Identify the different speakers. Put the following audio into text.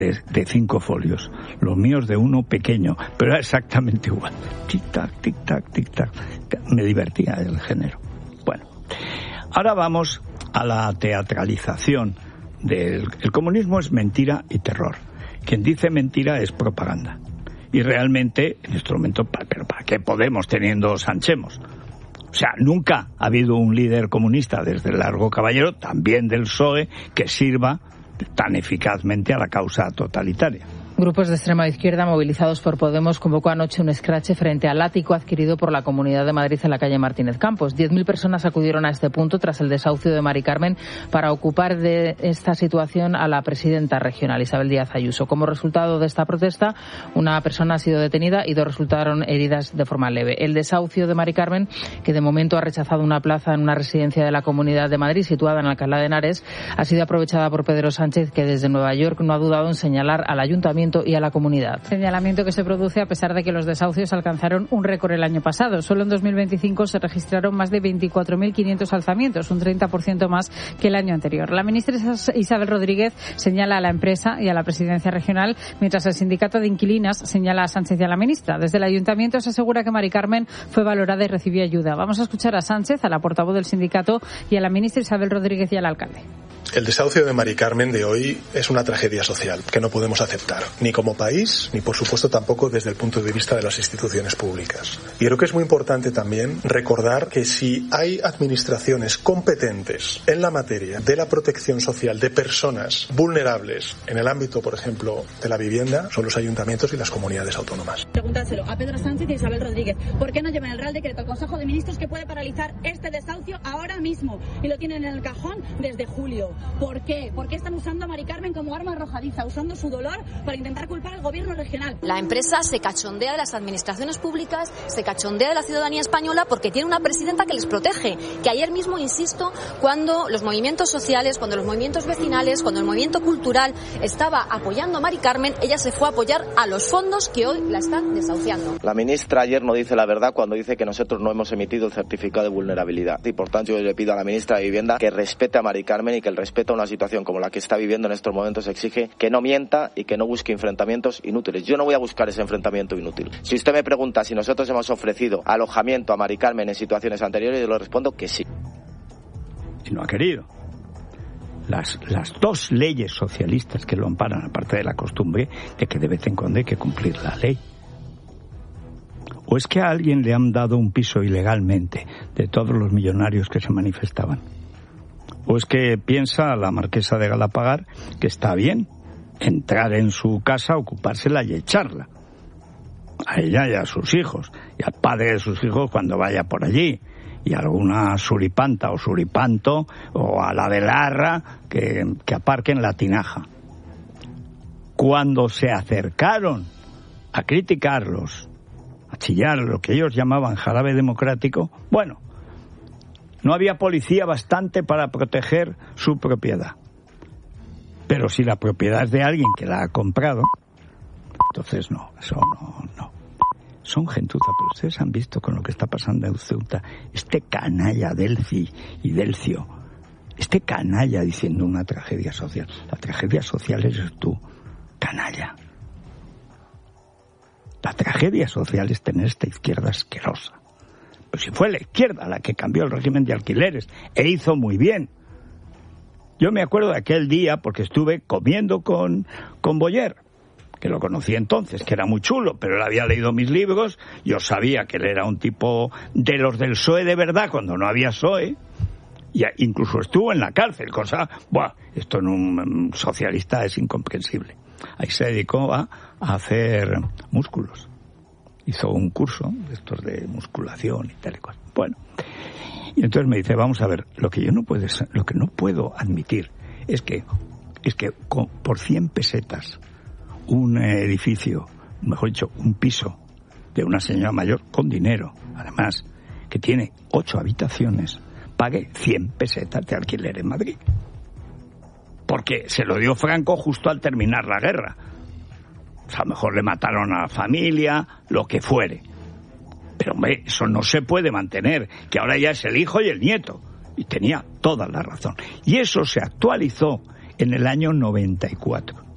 Speaker 1: de 5 folios, los míos de 1 pequeño, pero era exactamente igual. Tic-tac, tic-tac, tic-tac. Me divertía el género. Bueno, ahora vamos a la teatralización del... El comunismo es mentira y terror. Quien dice mentira es propaganda. Y realmente, en este momento, ¿pero para qué Podemos teniendo Sanchemos? O sea, nunca ha habido un líder comunista desde el Largo Caballero, también del PSOE, que sirva tan eficazmente a la causa totalitaria.
Speaker 2: Grupos de extrema izquierda movilizados por Podemos convocó anoche un escrache frente al ático adquirido por la Comunidad de Madrid en la calle Martínez Campos. 10.000 personas acudieron a este punto tras el desahucio de Mari Carmen para ocupar de esta situación a la presidenta regional, Isabel Díaz Ayuso. Como resultado de esta protesta, una persona ha sido detenida y 2 resultaron heridas de forma leve. El desahucio de Mari Carmen, que de momento ha rechazado una plaza en una residencia de la Comunidad de Madrid situada en Alcalá de Henares, ha sido aprovechada por Pedro Sánchez, que desde Nueva York no ha dudado en señalar al Ayuntamiento y a la comunidad.
Speaker 3: Señalamiento que se produce a pesar de que los desahucios alcanzaron un récord el año pasado. Solo en 2025 se registraron más de 24.500 alzamientos, un 30% más que el año anterior. La ministra Isabel Rodríguez señala a la empresa y a la presidencia regional, mientras el sindicato de inquilinas señala a Sánchez y a la ministra. Desde el ayuntamiento se asegura que Mari Carmen fue valorada y recibió ayuda. Vamos a escuchar a Sánchez, a la portavoz del sindicato, y a la ministra Isabel Rodríguez y al alcalde.
Speaker 4: El desahucio de Mari Carmen de hoy es una tragedia social que no podemos aceptar, ni como país, ni por supuesto tampoco desde el punto de vista de las instituciones públicas. Y creo que es muy importante también recordar que si hay administraciones competentes en la materia de la protección social de personas vulnerables en el ámbito, por ejemplo, de la vivienda, son los ayuntamientos y las comunidades autónomas.
Speaker 5: Pregúntaselo a Pedro Sánchez y Isabel Rodríguez. ¿Por qué no llevan el Real Decreto al Consejo de Ministros que puede paralizar este desahucio ahora mismo? Y lo tienen en el cajón desde julio. ¿Por qué? ¿Por qué están usando a Mari Carmen como arma arrojadiza, usando su dolor para intentar culpar al gobierno regional?
Speaker 6: La empresa se cachondea de las administraciones públicas, se cachondea de la ciudadanía española porque tiene una presidenta que les protege. Que ayer mismo, insisto, cuando los movimientos sociales, cuando los movimientos vecinales, cuando el movimiento cultural estaba apoyando a Mari Carmen, ella se fue a apoyar a los fondos que hoy la están desahuciando.
Speaker 7: La ministra ayer no dice la verdad cuando dice que nosotros no hemos emitido el certificado de vulnerabilidad. Y por tanto yo le pido a la ministra de Vivienda que respete a Mari Carmen y que el respeto a una situación como la que está viviendo en estos momentos exige que no mienta y que no busque enfrentamientos inútiles. Yo no voy a buscar ese enfrentamiento inútil. Si usted me pregunta si nosotros hemos ofrecido alojamiento a Mari Carmen en situaciones anteriores, yo le respondo que sí.
Speaker 1: Y no ha querido. Las 2 leyes socialistas que lo amparan, aparte de la costumbre de que de vez en cuando hay que cumplir la ley. ¿O es que a alguien le han dado un piso ilegalmente de todos los millonarios que se manifestaban? ¿O es que piensa la marquesa de Galapagar que está bien entrar en su casa, ocupársela y echarla? A ella y a sus hijos, y al padre de sus hijos cuando vaya por allí, y a alguna suripanta o suripanto, o a la de Larra, que aparquen la tinaja. Cuando se acercaron a criticarlos, a chillar lo que ellos llamaban jarabe democrático, bueno, no había policía bastante para proteger su propiedad. Pero si la propiedad es de alguien que la ha comprado, entonces no, eso no. Son gentuza, pero ustedes han visto con lo que está pasando en Ceuta, este canalla Delci y Delcio, este canalla diciendo una tragedia social. La tragedia social eres tú, canalla. La tragedia social es tener esta izquierda asquerosa. Pero si fue la izquierda la que cambió el régimen de alquileres, e hizo muy bien. Yo me acuerdo de aquel día porque estuve comiendo con Boyer, que lo conocí entonces, que era muy chulo, pero él había leído mis libros, yo sabía que él era un tipo de los del PSOE de verdad, cuando no había PSOE, y incluso estuvo en la cárcel, cosa, esto en un socialista es incomprensible. Ahí se dedicó a hacer músculos. Hizo un curso de estos de musculación y tal y cual. Bueno, y entonces me dice, vamos a ver, lo que no puedo admitir es que por 100 pesetas un edificio, mejor dicho, un piso de una señora mayor con dinero, además, que tiene 8 habitaciones, pague 100 pesetas de alquiler en Madrid. Porque se lo dio Franco justo al terminar la guerra. O sea, a lo mejor le mataron a la familia, lo que fuere. Pero, hombre, eso no se puede mantener, que ahora ya es el hijo y el nieto. Y tenía toda la razón. Y eso se actualizó en el año 94.